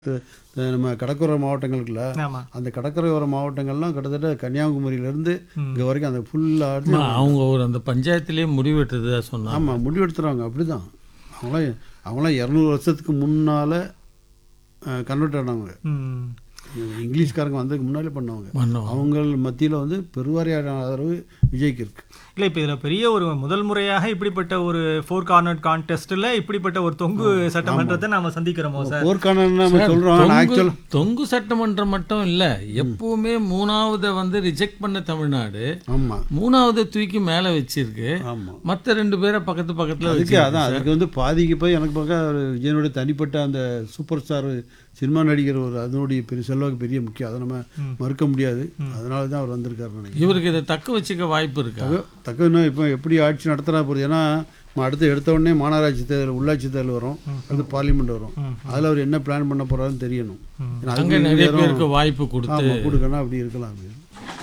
நம்ம கடற்கரை மாவட்டங்களுக்குள்ள ஆமா. அந்த கடற்கரையோர மாவட்டங்கள்லாம் கிட்டத்தட்ட கன்னியாகுமரியிலேருந்து இங்கே வரைக்கும் அந்த ஃபுல்லாக அவங்க ஒரு அந்த பஞ்சாயத்திலே முடிவெட்டுறதா சொன்னாங்க. ஆமாம் முடிவெடுத்துறாங்க. அப்படி தான் அவங்களாம் 200 வருஷத்துக்கு முன்னால் கன்வெர்ட் ஆனவங்க. ம். இங்கிலீஷ்காரங்க வந்ததுக்கு முன்னாலே பண்ணவங்க. பண்ணோம். அவங்க மத்தியில் வந்து பெருவாரியான ஆதரவு விஜய்க்கு இருக்குது. இல்லை, இப்போ இதில் பெரிய ஒரு முதல் முறையாக இப்படிப்பட்ட ஒரு 4 கார்னர் கான்டெஸ்ட்டில் இப்படிப்பட்ட ஒரு தொங்கு சட்டமன்றத்தை நாம் சந்திக்கிறோமோ சார்? போர்க்கானன்னு நம்ம சொல்கிறோம். ஆக்சுவல் தொங்கு சட்டமன்றம் மட்டும் இல்லை, எப்பவுமே மூணாவதை வந்து ரிஜெக்ட் பண்ண தமிழ்நாடு ஆமாம் மூணாவதை தூக்கி மேலே வச்சிருக்கு. ஆமாம் மற்ற 2 பேரை பக்கத்தில் அதுக்கு அதான் அதுக்கு வந்து பாதிக்கு போய் எனக்கு பார்க்க விஜயனுடைய தனிப்பட்ட அந்த சூப்பர் ஸ்டார் சினிமா நடிகர் ஒரு அதனுடைய பெரிய செல்வாக்கு பெரிய முக்கியம். அதை நம்ம மறுக்க முடியாது. அதனால தான் அவர் வந்திருக்காரு நினைக்கிறேன். இவருக்கு இதை தக்க வச்சுக்க வாய்ப்பு இருக்கா? தக்கன்னா இப்போ எப்படி ஆட்சி நடத்துகிறா போகுது. ஏன்னா அடுத்து எடுத்த உடனே மாநகராட்சி தேர்தல், உள்ளாட்சி தேர்தல் வரும், அடுத்து பார்லிமெண்ட் வரும். அதில் அவர் என்ன பிளான் பண்ண போகிறாருன்னு தெரியணும். அங்கே நிறைய பேருக்கு வாய்ப்பு கொடுக்கணும். அப்படி இருக்கலாம். அப்படி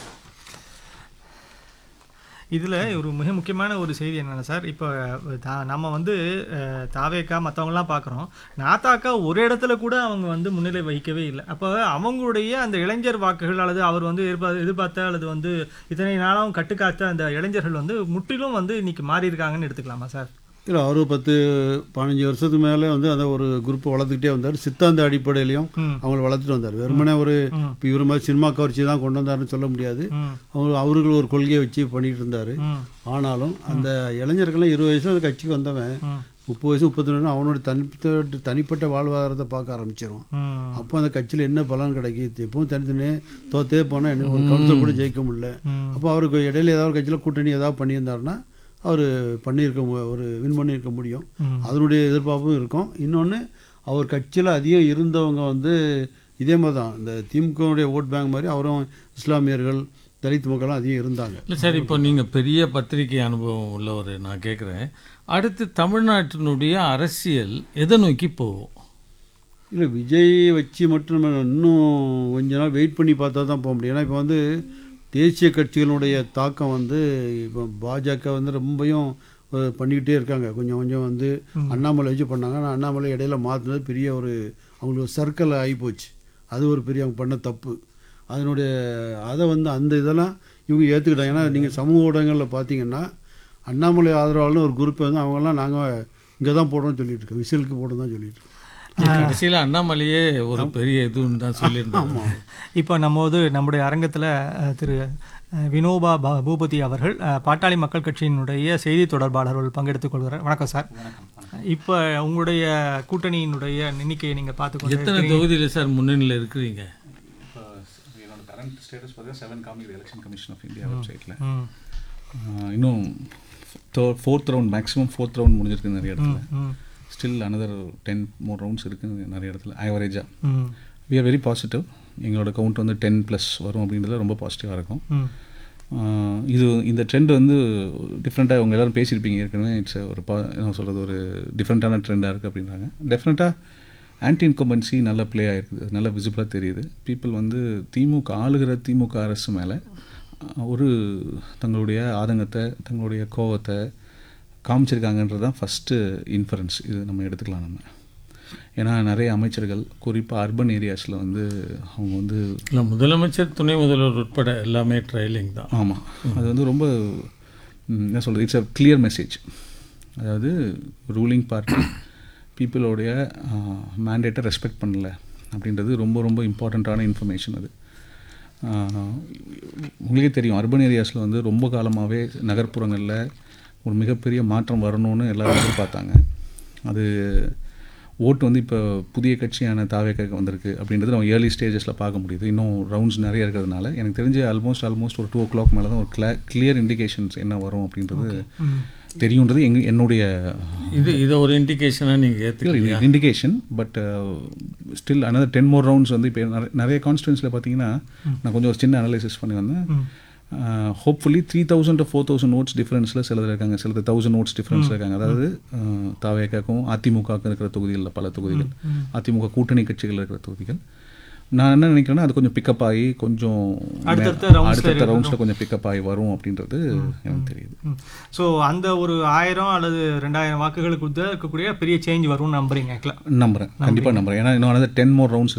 இதில் ஒரு மிக முக்கியமான ஒரு செய்தி என்னென்னா சார், இப்போ நம்ம வந்து தாவேக்கா மற்றவங்களாம் பார்க்குறோம், நாத்தாக்கா ஒரு இடத்துல கூட அவங்க வந்து முன்னிலை வகிக்கவே இல்லை. அப்போ அவங்களுடைய அந்த இளைஞர் வாக்குகள் அல்லது அவர் வந்து எதிர்பார்த்த அல்லது வந்து இத்தனை நாளாகவும் கட்டுக்காத்த அந்த இளைஞர்கள் வந்து முற்றிலும் வந்து இன்னைக்கு மாறி இருக்காங்கன்னு எடுத்துக்கலாமா சார்? இல்லை, அவர் 10-15 வருஷத்துக்கு மேலே வந்து அந்த ஒரு குரூப்பை வளர்த்துக்கிட்டே வந்தார். சித்தாந்த அடிப்படையிலையும் அவங்களை வளர்த்துட்டு வந்தார். வெறுமனே ஒரு இப்போ இவர் மாதிரி சினிமா கவர்ச்சி தான் கொண்டு வந்தாருன்னு சொல்ல முடியாது. அவர்கள் ஒரு கொள்கையை வச்சு பண்ணிட்டு இருந்தார். ஆனாலும் அந்த இளைஞர்கள்லாம் 20 வயசுல அந்த கட்சிக்கு வந்தவன் 30 வயசு 32 அவனோட தனிப்பட்ட வாழ்வாதாரத்தை பார்க்க ஆரம்பிச்சிடும். அப்போ அந்த கட்சியில் என்ன பலன் கிடைக்கிது? எப்பவும் தனித்தனியே தோத்தே போனால் என்ன ஒரு கவுன்சிலர் கூட ஜெயிக்க முடியல. அப்போ அவருக்கு இடையில ஏதாவது கட்சியில் கூட்டணி ஏதாவது பண்ணியிருந்தாருன்னா அவர் ஒரு வின் பண்ணியிருக்க முடியும். அதனுடைய எதிர்பார்ப்பும் இருக்கும். இன்னொன்று, அவர் கட்சியில் அதிகம் இருந்தவங்க வந்து இதே மாதிரி தான் இந்த திமுகவுடைய ஓட் பேங்க் மாதிரி அவரும் இஸ்லாமியர்கள், தலித் மக்களும் அதிகம் இருந்தாங்க. இல்லை சார், இப்போ நீங்கள் பெரிய பத்திரிகை அனுபவம் உள்ளவர், நான் கேட்குறேன், அடுத்து தமிழ்நாட்டினுடைய அரசியல் எதை நோக்கி போகும்? இல்லை, விஜய் வச்சு மட்டும் நம்ம இன்னும் கொஞ்ச நாள் வெயிட் பண்ணி பார்த்தா தான் போக முடியும். ஏன்னா இப்போ வந்து தேசிய கட்சிகளுடைய தாக்கம் வந்து இப்போ பாஜக வந்து ரொம்பவும் பண்ணிக்கிட்டே இருக்காங்க. கொஞ்சம் கொஞ்சம் வந்து அண்ணாமலை வச்சு பண்ணாங்க. ஆனால் அண்ணாமலை இடையில மாற்றினது பெரிய ஒரு அவங்களுக்கு சர்க்கிள் ஆகிப்போச்சு. அது ஒரு பெரிய அவங்க பண்ண தப்பு. அதை வந்து அந்த இதெல்லாம் இவங்க ஏற்றுக்கிட்டாங்க. ஏன்னா நீங்கள் சமூக ஊடகங்களில் பார்த்தீங்கன்னா அண்ணாமலை ஆதரவாளர்னு ஒரு குரூப்பை வந்து அவங்கெல்லாம் நாங்கள் இங்கே தான் போடுறோம்னு சொல்லிட்டு இருக்கோம், விசிலுக்கு போடுறோம் தான் சொல்லிட்டு இருக்கோம். கடைசியில் அண்ணாமலையே ஒரு பெரிய இதுன்னு தான் சொல்லியிருந்தாங்க. இப்போ நம்முடைய அரங்கத்தில் திரு வினோபா பூபதி அவர்கள் பாட்டாளி மக்கள் கட்சியினுடைய செய்தி தொடர்பாளர்கள் பங்கெடுத்துக் கொள்கிறார். வணக்கம் சார். இப்போ உங்களுடைய கூட்டணியினுடைய எண்ணிக்கையை நீங்கள் பார்த்துக்கொண்டு எத்தனை தொகுதியில் சார் முன்னணியில் இருக்கிறீங்க? இப்போ என்னோட கரண்ட் ஸ்டேட்டஸ் பார்த்தீங்கன்னா 7 காமிக்குது எலெக்ஷன் கமிஷன் ஆஃப் இந்தியா வெப்சைட்டில். இன்னும் 4th round maximum 4th round முடிஞ்சிருக்கு நிறைய இடத்துல. ஸ்டில் another 10 more rounds இருக்குது நிறைய இடத்துல ஆவரேஜாக. we are very positive. எங்களோட கவுண்ட் வந்து 10+ வரும் அப்படின்றதுல ரொம்ப பாசிட்டிவாக இருக்கும். இந்த ட்ரெண்ட் வந்து டிஃப்ரெண்ட்டாக அவங்க எல்லோரும் பேசியிருப்பீங்க ஏற்கனவே. இட்ஸ் என்ன சொல்கிறது, ஒரு டிஃப்ரெண்ட்டான ட்ரெண்டாக இருக்குது அப்படின்றாங்க. டெஃபினட்டாக ஆன்டி இன்கம்பன்சி நல்ல ப்ளே ஆகிருக்குது, நல்ல விசிபிளாக தெரியுது. பீப்புள் வந்து ஆளுகிற திமுக அரசு மேலே தங்களுடைய ஆதங்கத்தை, தங்களுடைய கோவத்தை காமிச்சிருக்காங்கன்றது தான் ஃபஸ்ட்டு இன்ஃபரன்ஸ். இது நம்ம எடுத்துக்கலாம் நம்ம. ஏன்னா நிறைய அமைச்சர்கள் குறிப்பாக அர்பன் ஏரியாஸில் வந்து அவங்க வந்து இல்லை, முதலமைச்சர், துணை முதல்வர் உட்பட எல்லாமே ட்ரையலிங் தான். ஆமாம், அது வந்து ரொம்ப என்ன சொல்கிறது, இட்ஸ் அ கிளியர் மெசேஜ். அதாவது ரூலிங் பார்ட்டி பீப்புளோடைய மேண்டேட்டை ரெஸ்பெக்ட் பண்ணல அப்படின்றது ரொம்ப ரொம்ப இம்பார்ட்டண்ட்டான இன்ஃபர்மேஷன். அது உங்களுக்கே தெரியும், அர்பன் ஏரியாஸில் வந்து ரொம்ப காலமாகவே நகர்ப்புறங்களில் ஒரு மிகப்பெரிய மாற்றம் வரணும்னு எல்லோரும் எதிர்பார்த்தாங்க. அது ஓட்டு வந்து இப்போ புதிய கட்சியான தாவேக்காக்கு வந்திருக்கு அப்படின்றது நம்ம ஏர்லி ஸ்டேஜஸில் பார்க்க முடியுது. இன்னும் ரவுண்ட்ஸ் நிறைய இருக்கிறதுனால எனக்கு தெரிஞ்சு ஆல்மோஸ்ட் ஒரு 2 o'clock மேலே தான் ஒரு கிளியர் இண்டிகேஷன்ஸ் என்ன வரும் அப்படின்றது தெரியுன்றது என்னுடைய இது ஒரு இண்டிகேஷனாக நீங்கள் ஏற்றுக்கல indication. But still another 10 more rounds வந்து இப்போ நிறைய கான்ஸ்டிட்யூன்ஸில் பார்த்தீங்கன்னா நான் கொஞ்சம் ஒரு சின்ன அனலைசிஸ் பண்ணி வந்தேன். ஹோப்ஃபுல்லி 3,000 to 4,000 votes டிஃப்ரென்ஸில் சிலர் இருக்காங்க, சிலர் 1,000 votes டிஃப்ரென்ஸில் இருக்காங்க. அதாவது தாவேக்காக்கும் அதிமுகவுக்கும் இருக்கிற தொகுதிகளில் பல தொகுதிகள், அதிமுக கூட்டணி கட்சிகள் இருக்கிற தொகுதிகள். நான் என்ன நினைக்கிறேன்னா அது கொஞ்சம் பிக்கப் ஆகி கொஞ்சம் அடுத்தடுத்த ரவுண்ட்ஸில் கொஞ்சம் பிக்கப் ஆகி வரும் அப்படின்றது எனக்கு தெரியுது. ஸோ அந்த ஒரு 1000 அல்லது 2000 வாக்குகளுக்கு இருக்கக்கூடிய பெரிய சேஞ்ச் வரும்னு நம்புறீங்க? நம்புறேன், கண்டிப்பாக நம்புறேன். ஏன்னா இன்னும் 10 more rounds